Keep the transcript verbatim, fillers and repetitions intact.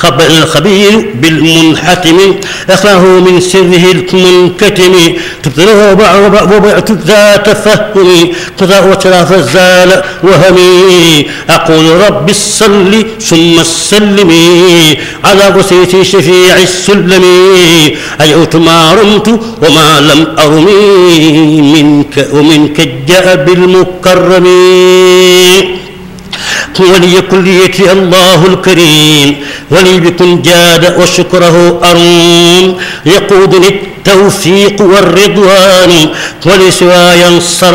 الخبير بالمنحتم أخاه من سره المنكتم تبتله وبعت ذات فهم وترى فزال وهمي أقول رب الصل ثم السلم على غسيت شفيع السلم أجعت ما رمت وما لم أرمي منك ومنك جاء بالمكرم ولي كليتي الله الكريم ولي بكن جاد وشكره أروم يقودني التوفيق والرضوان ولسواي انصر